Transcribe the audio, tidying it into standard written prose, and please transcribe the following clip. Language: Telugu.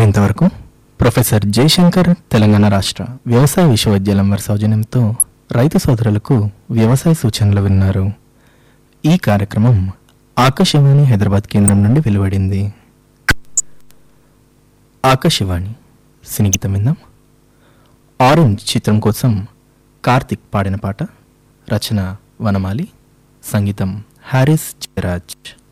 మీరింతవరకు ప్రొఫెసర్ జయశంకర్ తెలంగాణ రాష్ట్ర వ్యవసాయ విశ్వవిద్యాలయం వారి సౌజన్యంతో రైతు సోదరులకు వ్యవసాయ సూచనలు విన్నారు. ఈ కార్యక్రమం ఆకాశవాణి హైదరాబాద్ కేంద్రం నుండి వెలువడింది. ఆకాశవాణి సినిగీతం విందాం. ఆరెంజ్ చిత్రం కోసం కార్తిక్ పాడిన పాట. రచన వనమాలి, సంగీతం హారిస్ జయరాజ్.